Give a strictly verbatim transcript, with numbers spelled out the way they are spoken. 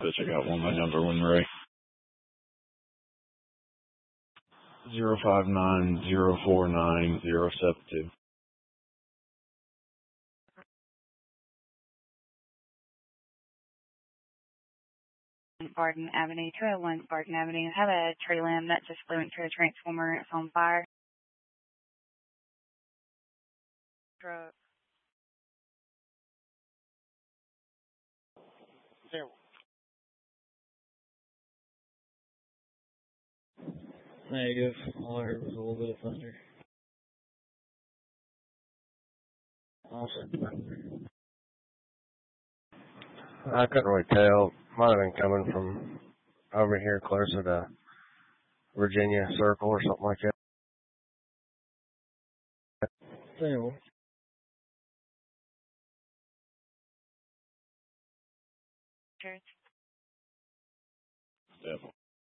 dispatch. I got one. My number when ready. Zero five nine zero four nine zero seven two. Barton Avenue, two oh one Barton Avenue. I have a tree limb that just flew into a transformer. It's on fire. Truck. There. Negative. All I heard was a little bit of thunder. Awesome. I couldn't really tell. Might have been coming from over here closer to Virginia Circle or something like that. There. Church.